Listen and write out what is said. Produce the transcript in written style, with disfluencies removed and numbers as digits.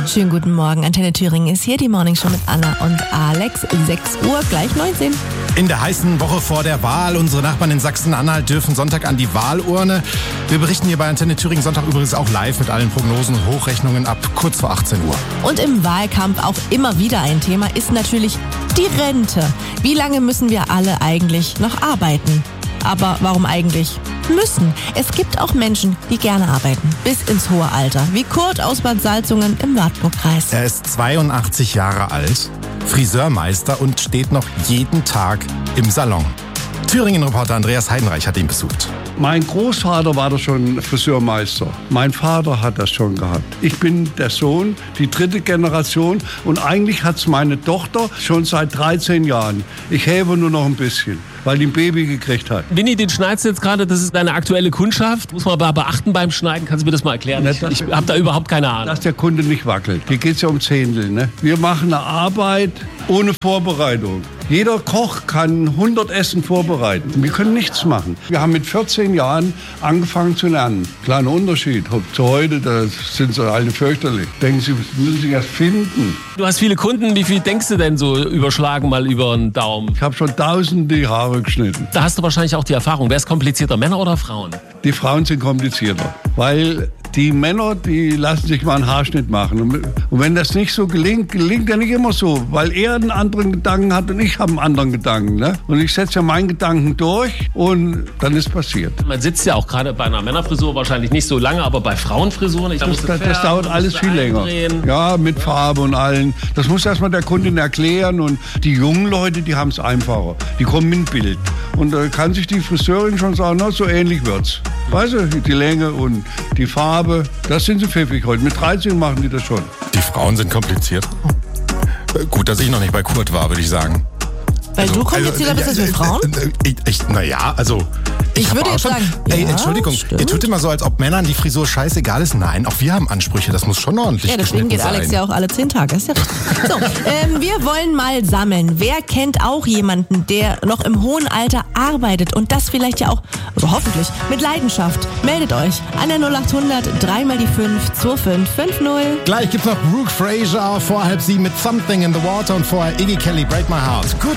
Schönen guten Morgen. Antenne Thüringen ist hier, die Morningshow mit Anna und Alex. 6 Uhr, gleich 19. In der heißen Woche vor der Wahl. Unsere Nachbarn in Sachsen-Anhalt dürfen Sonntag an die Wahlurne. Wir berichten hier bei Antenne Thüringen Sonntag übrigens auch live mit allen Prognosen und Hochrechnungen ab kurz vor 18 Uhr. Und im Wahlkampf auch immer wieder ein Thema ist natürlich die Rente. Wie lange müssen wir alle eigentlich noch arbeiten? Aber warum eigentlich müssen? Es gibt auch Menschen, die gerne arbeiten, bis ins hohe Alter, wie Kurt aus Bad Salzungen im Wartburgkreis. Er ist 82 Jahre alt, Friseurmeister und steht noch jeden Tag im Salon. Thüringen-Reporter Andreas Heidenreich hat ihn besucht. Mein Großvater war da schon Friseurmeister. Mein Vater hat das schon gehabt. Ich bin der Sohn, die 3. Generation. Und eigentlich hat es meine Tochter schon seit 13 Jahren. Ich helfe nur noch ein bisschen, weil die ein Baby gekriegt hat. Winnie, den schneidest du jetzt gerade, das ist deine aktuelle Kundschaft. Muss man aber beachten beim Schneiden. Kannst du mir das mal erklären? Ich habe da überhaupt keine Ahnung. Dass der Kunde nicht wackelt. Hier geht es ja um Zehntel. Ne? Wir machen eine Arbeit ohne Vorbereitung. Jeder Koch kann 100 Essen vorbereiten. Wir können nichts machen. Wir haben mit 14 Jahren angefangen zu lernen. Kleiner Unterschied. Zu heute, da sind sie alle fürchterlich. Denken sie, müssen sich erst finden. Du hast viele Kunden. Wie viel denkst du denn so überschlagen mal über den Daumen? Ich habe schon Tausende die Haare geschnitten. Da hast du wahrscheinlich auch die Erfahrung. Wer ist komplizierter, Männer oder Frauen? Die Frauen sind komplizierter, weil die Männer, die lassen sich mal einen Haarschnitt machen. Und wenn das nicht so gelingt er nicht immer so, weil er einen anderen Gedanken hat und ich habe einen anderen Gedanken. Ne? Und ich setze ja meinen Gedanken durch und dann ist passiert. Man sitzt ja auch gerade bei einer Männerfrisur wahrscheinlich nicht so lange, aber bei Frauenfrisuren, das dauert alles viel länger. Ja, mit Farbe und allen. Das muss erstmal der Kundin erklären und die jungen Leute, die haben es einfacher. Die kommen mit dem Bild. Und da kann sich die Friseurin schon sagen, na, so ähnlich wird's. Weißt du, die Länge und die Farbe, das sind sie pfiffig heute. Mit 13 machen die das schon. Die Frauen sind kompliziert. Gut, dass ich noch nicht bei Kurt war, würde ich sagen. Weil du komplizierter bist als wir Frauen? Ich würde jetzt sagen, Entschuldigung, stimmt. ihr tut immer so, als ob Männern die Frisur scheißegal ist. Nein, auch wir haben Ansprüche, das muss schon ordentlich deswegen geht Alex ja auch alle 10 Tage. Ist ja richtig. So, wir wollen mal sammeln. Wer kennt auch jemanden, der noch im hohen Alter arbeitet und das vielleicht ja auch, also hoffentlich, mit Leidenschaft? Meldet euch an der 0800 3 mal die 5 2550. Gleich gibt's noch Brooke Fraser vor 6:30 mit Something in the Water und vorher Iggy Kelly, Break My Heart. Gut.